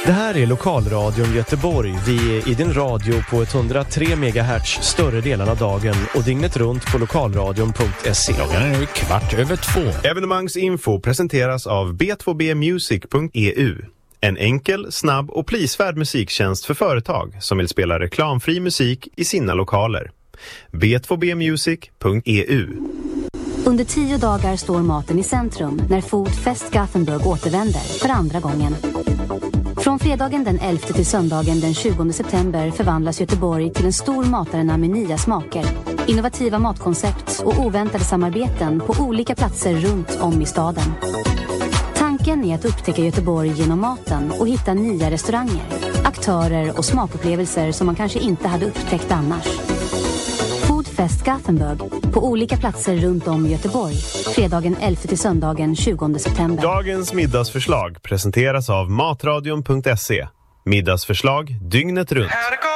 Det här är Lokalradion Göteborg. Vi är i din radio på 103 MHz större delen av dagen och dygnet runt på lokalradion.se. Klockan är nu 1:15. Evenemangsinfo presenteras av b2bmusic.eu. En enkel, snabb och prisvärd musiktjänst för företag som vill spela reklamfri musik i sina lokaler. b2bmusic.eu. Under 10 dagar står maten i centrum när Food Fest Gothenburg återvänder för andra gången. Från fredagen den 11 till söndagen den 20 september förvandlas Göteborg till en stor matarena med nya smaker, innovativa matkoncept och oväntade samarbeten på olika platser runt om i staden. Tanken är att upptäcka Göteborg genom maten och hitta nya restauranger, aktörer och smakupplevelser som man kanske inte hade upptäckt annars. Food Fest Gothenburg på olika platser runt om i Göteborg, fredagen 11 till söndagen 20 september. Dagens middagsförslag presenteras av matradion.se. Middagsförslag dygnet runt.